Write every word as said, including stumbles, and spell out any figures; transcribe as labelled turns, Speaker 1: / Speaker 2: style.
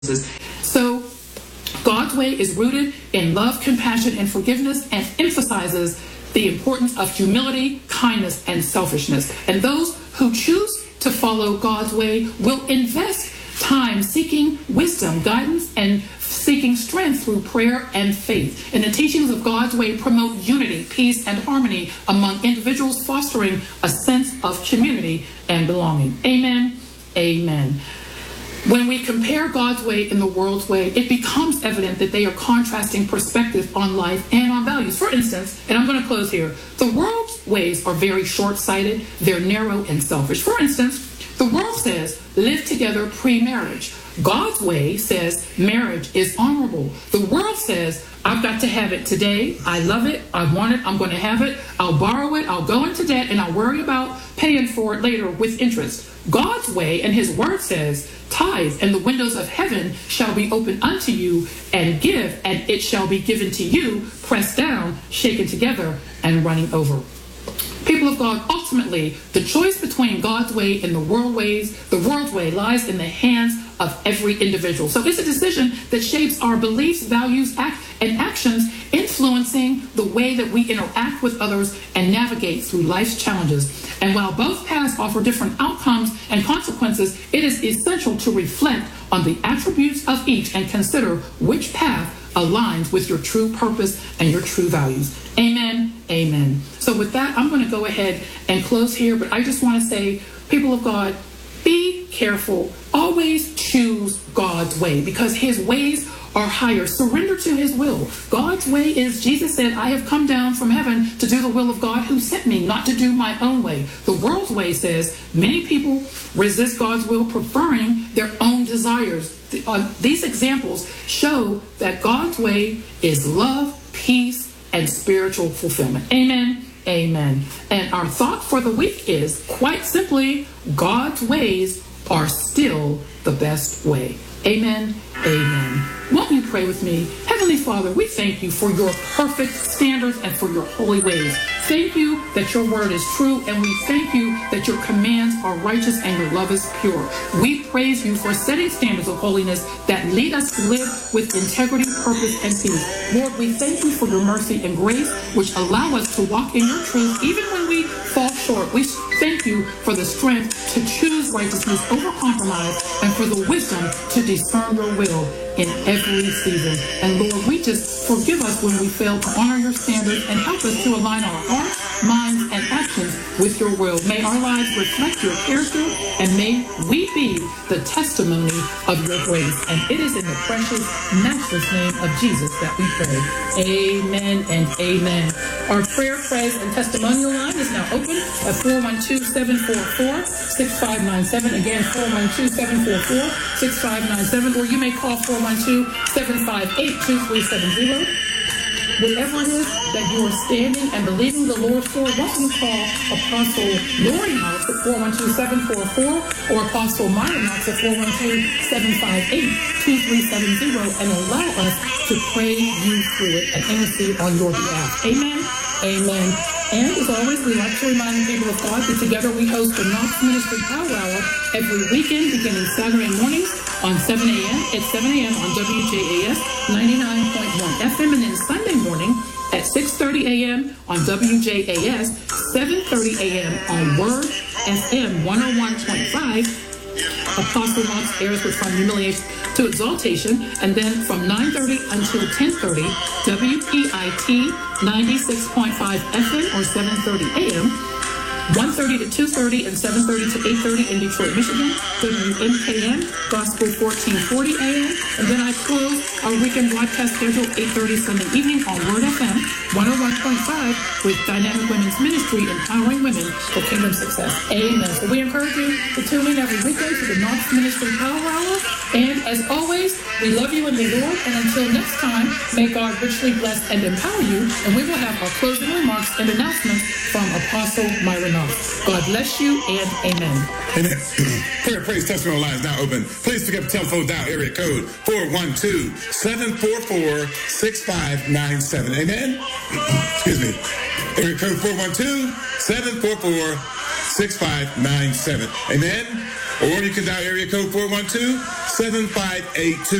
Speaker 1: So God's way is rooted in love, compassion, and forgiveness, and emphasizes the importance of humility, kindness, and selfishness. And those who choose to follow God's way will invest time seeking wisdom, guidance, and seeking strength through prayer and faith. And the teachings of God's way promote unity, peace, and harmony among individuals, fostering a sense of community and belonging. Amen. Amen. When we compare God's way and the world's way, it becomes evident that they are contrasting perspectives on life and on values. For instance, and I'm going to close here, the world's ways are very short-sighted, they're narrow and selfish. For instance, the world says, live together pre-marriage. God's way says marriage is honorable. The world says, I've got to have it today. I love it. I want it. I'm going to have it. I'll borrow it. I'll go into debt, and I'll worry about paying for it later with interest. God's way and his word says, tithe, and the windows of heaven shall be opened unto you, and give, and it shall be given to you, pressed down, shaken together, and running over. People of God, ultimately, the choice between God's way and the world ways, the world's way lies in the hands of every individual. So it's a decision that shapes our beliefs, values, act, and actions, influencing the way that we interact with others and navigate through life's challenges. And while both paths offer different outcomes and consequences, it is essential to reflect on the attributes of each and consider which path aligns with your true purpose and your true values. Amen. Amen. So with that, I'm going to go ahead and close here, but I just want to say, people of God, be careful. Always choose God's way, because his ways are higher. Surrender to his will. God's way is, Jesus said, I have come down from heaven to do the will of God who sent me, not to do my own way. The world's way says many people resist God's will, preferring their own desires. The, uh, these examples show that God's way is love, peace, and spiritual fulfillment. Amen. Amen. And our thought for the week is, quite simply, God's ways are still the best way. Amen. Amen. Won't you pray with me? Heavenly Father, we thank you for your perfect standards and for your holy ways. Thank you that your word is true, and we thank you that your commands are righteous and your love is pure. We praise you for setting standards of holiness that lead us to live with integrity, purpose, and peace. Lord, we thank you for your mercy and grace, which allow us to walk in your truth even when we fall short. We thank you for the strength to choose righteousness over compromise, and for the wisdom to discern your will in every season. And Lord, we just forgive us when we fail to honor your standards, and help us to align our hearts, minds, and actions with your will. May our lives reflect your character, and may we be the testimony of your grace. And it is in the precious, matchless name of Jesus that we pray. Amen and amen. Our prayer, praise, and testimonial line is now open at four one two, seven four four, six five nine seven. Again, four one two, seven four four, six five nine seven. Or you may call four one two, seven five eight, two three seven zero. Whatever it is that you are standing and believing the Lord for, why don't you call Apostle Lori Knox at four one two, seven four four, or Apostle Myra Knox at four one two, seven five eight, two three seven zero, and allow us to pray you through it and intercede on your behalf. Amen. Amen. And as always, we like to remind the people of God that together we host the Knox Ministry Power Hour every weekend, beginning Saturday mornings on seven a.m. at seven a.m. on W J A S ninety-nine point one F M, and then Sunday morning at six thirty a.m. on W J A S, seven thirty a.m. on Word F M one oh one point five. Apostle Knox airs with From Humiliation to Exaltation, and then from nine thirty until ten thirty, W P I T ninety-six point five F M or seven thirty a.m., one thirty to two thirty, and seven thirty to eight thirty in Detroit, Michigan, W M K M, Gospel fourteen forty a.m., and then I close our weekend broadcast schedule eight thirty Sunday evening on Word F M one oh one point five with Dynamic Women's Ministry, empowering women for kingdom success. Amen. So we encourage you to tune in every weekend to the Knox Ministry Power Hour. And as always, we love you in the Lord. And until next time, may God richly bless and empower you. And we will have our closing remarks and announcements from Apostle Myra Knox. God bless you, and amen.
Speaker 2: Amen. Prayer, praise, testimony line is now open. Please pick up the telephone dial area code four one two, seven four four, six five nine seven. Amen. Excuse me. Area code four one two, seven four four, six five nine seven. Amen. Or you can dial area code four one two, seven five eight two.